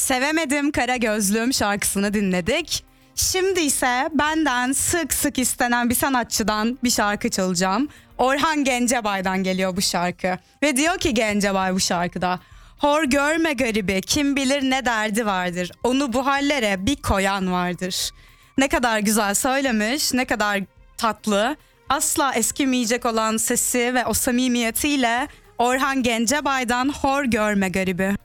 Sevemedim Kara Gözlüm şarkısını dinledik. Şimdi ise benden sık sık istenen bir sanatçıdan bir şarkı çalacağım. Orhan Gencebay'dan geliyor bu şarkı. Ve diyor ki Gencebay bu şarkıda: hor görme garibi, kim bilir ne derdi vardır. Onu bu hallere bir koyan vardır. Ne kadar güzel söylemiş, ne kadar tatlı. Asla eskimeyecek olan sesi ve o samimiyetiyle Orhan Gencebay'dan Hor Görme Garibi.